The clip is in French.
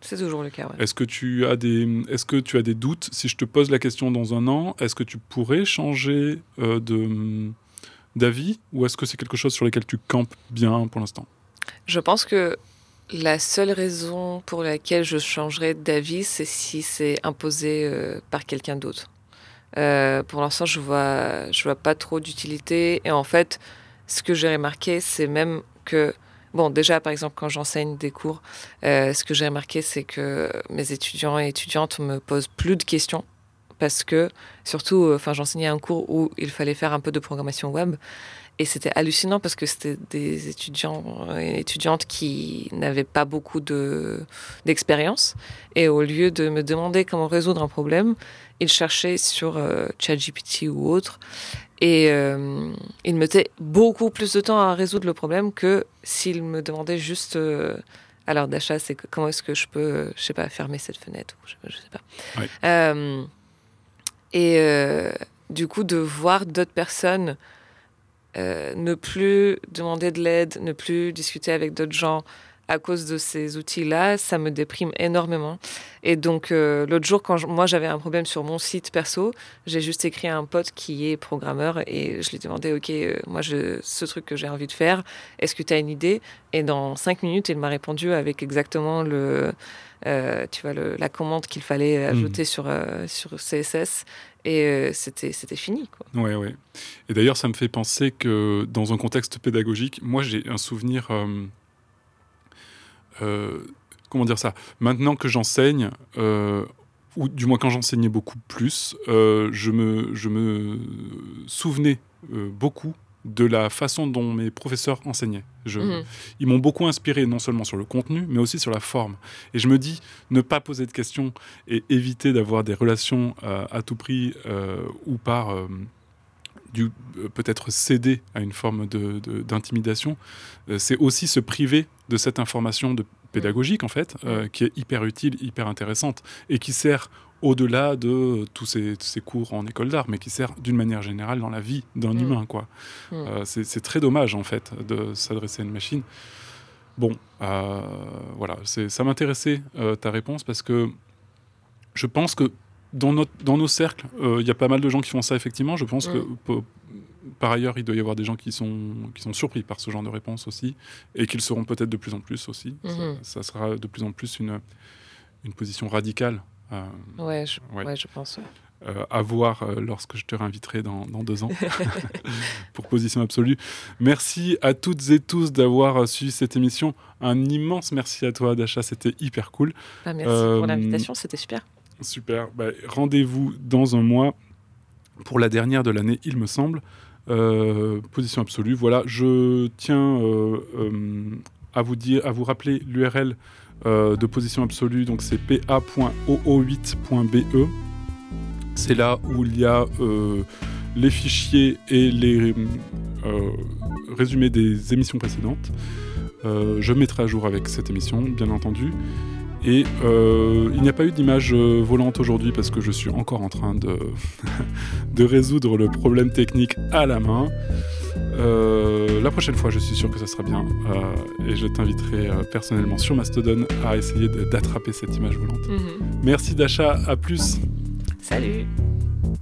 C'est toujours le cas, ouais. Est-ce que tu as des doutes? Si je te pose la question dans un an, est-ce que tu pourrais changer d'avis, ou est-ce que c'est quelque chose sur lequel tu campes bien pour l'instant? Je pense que la seule raison pour laquelle je changerais d'avis, c'est si c'est imposé par quelqu'un d'autre. Pour l'instant, je vois pas trop d'utilité. Et en fait, ce que j'ai remarqué, c'est même que... Bon, déjà, par exemple, quand j'enseigne des cours, ce que j'ai remarqué, c'est que mes étudiants et étudiantes me posent plus de questions. Parce que, surtout, j'enseignais un cours où il fallait faire un peu de programmation web. Et c'était hallucinant parce que c'était des étudiants et étudiantes qui n'avaient pas beaucoup d'expérience. Et au lieu de me demander comment résoudre un problème, ils cherchaient sur ChatGPT ou autre. Et ils mettaient beaucoup plus de temps à résoudre le problème que s'ils me demandaient juste... alors, Dasha, c'est comment est-ce que je peux, je sais pas, fermer cette fenêtre, ou je sais pas. Ouais. Du coup, de voir d'autres personnes ne plus demander de l'aide, ne plus discuter avec d'autres gens à cause de ces outils-là, ça me déprime énormément. Et donc, l'autre jour, quand moi j'avais un problème sur mon site perso, j'ai juste écrit à un pote qui est programmeur et je lui ai demandé, OK, moi, ce truc que j'ai envie de faire, est-ce que tu as une idée? Et dans 5 minutes, il m'a répondu avec exactement la commande qu'il fallait ajouter sur CSS. Et c'était fini, quoi. Ouais. Et d'ailleurs, ça me fait penser que dans un contexte pédagogique, moi, j'ai un souvenir... comment dire ça? Maintenant que j'enseigne, ou du moins quand j'enseignais beaucoup plus, je me souvenais beaucoup de la façon dont mes professeurs enseignaient. Ils m'ont beaucoup inspiré, non seulement sur le contenu, mais aussi sur la forme. Et je me dis, ne pas poser de questions et éviter d'avoir des relations à tout prix ou par... peut-être céder à une forme d'intimidation, c'est aussi se priver de cette information pédagogique, en fait, qui est hyper utile, hyper intéressante, et qui sert au-delà de tous ces cours en école d'art, mais qui sert d'une manière générale dans la vie d'un humain, quoi. C'est très dommage, en fait, de s'adresser à une machine. Bon, voilà, ça m'intéressait, ta réponse, parce que je pense que dans nos cercles, il y a pas mal de gens qui font ça, effectivement. Je pense que, par ailleurs, il doit y avoir des gens qui sont surpris par ce genre de réponse aussi, et qui le seront peut-être de plus en plus aussi. Ça sera de plus en plus une position radicale. Je pense. À voir lorsque je te réinviterai dans 2 ans pour Position Absolue. Merci à toutes et tous d'avoir suivi cette émission. Un immense merci à toi, Dasha, c'était hyper cool. Merci pour l'invitation, c'était super. Super. Rendez-vous dans un mois pour la dernière de l'année, il me semble. Position Absolue. Voilà, je tiens à vous rappeler l'URL de Position Absolue. Donc c'est pa.oo8.be. C'est là où il y a les fichiers et les résumés des émissions précédentes. Je mettrai à jour avec cette émission, bien entendu. Et il n'y a pas eu d'image volante aujourd'hui parce que je suis encore en train de résoudre le problème technique à la main. La prochaine fois, je suis sûr que ça sera bien. Et je t'inviterai personnellement sur Mastodon à essayer d'attraper cette image volante. Merci Dasha, à plus. Salut.